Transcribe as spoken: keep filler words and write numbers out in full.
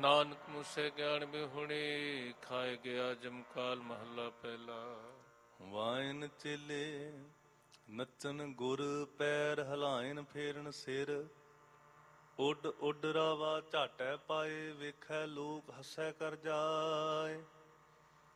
ਨਾਨਕ ਮੁਸੇ ਗਿਆਨ ਬਿਹੁਣੀ, ਖਾਏ ਗਿਆ ਜਮਕਾਲ ਮਹੱਲਾ ਪਹਿਲਾ। ਵਾਇਨ ਚੇਲੇ ਨੱਚਨ ਗੁਰ, ਪੈਰ ਹਲਾਇਨ ਫੇਰਨ ਸਿਰ। ਉੱਡ ਉੱਡ ਰਾਵਾ ਝਾਟੈ ਪਾਏ, ਵੇਖੈ ਲੋਕ ਹੱਸੈ ਕਰ ਜਾਏ।